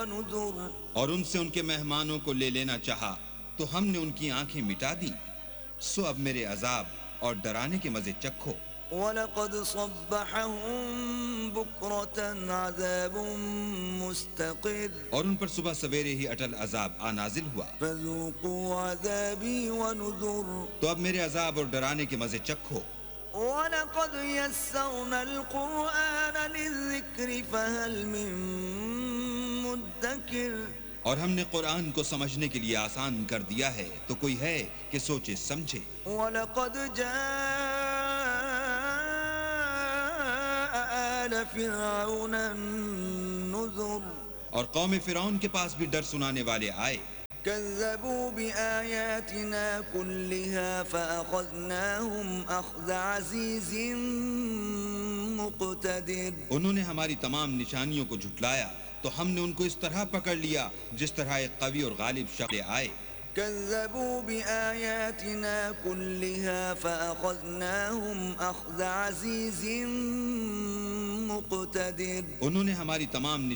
ونذر اور ان سے ان کے مہمانوں کو لے لینا چاہا تو ہم نے ان کی آنکھیں مٹا دیں، سو اب میرے عذاب اور ڈرانے کے مزے چکھو۔ وَلَقَدْ صَبَّحَهُم بُكْرَةً عَذَابٌ مُسْتَقِرٌ اور ان پر صبح سویرے ہی اٹل عذاب آ نازل ہوا، فَذُوقُوا عَذَابِي وَنُذُرِ تو اب میرے عذاب اور ڈرانے کے مزے چکھو۔ وَلَقَدْ يَسَّرْنَا الْقُرْآنَ لِلذِّكْرِ فَهَلْ مِن مُّدَّكِرٍ اور ہم نے قرآن کو سمجھنے کے لیے آسان کر دیا ہے، تو کوئی ہے کہ سوچے سمجھے۔ وَلَقَدْ جَاءَ آلَ فِرْعَوْنَ النُّذُرُ اور قوم فرعون کے پاس بھی ڈر سنانے والے آئے، كذبوا بآياتنا كلها فأخذناهم أخذ عزيز مقتدر انہوں نے ہماری تمام نشانیوں کو جھٹلایا تو ہم نے ان کو اس طرح پکڑ لیا جس طرح ایک قوی اور غالب شخص آئے۔ كذبوا بآياتنا كلها فأخذناهم أخذ عزيز مقتدر انہوں نے ہماری تمام